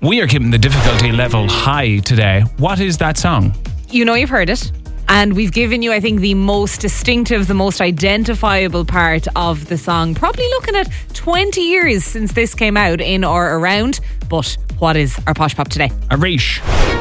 We are keeping the difficulty level high today. What is that song? You know you've heard it. And we've given you, I think, the most distinctive, the most identifiable part of the song. Probably looking at 20 years since this came out in or around. But what is our Posh Pop today? Arish.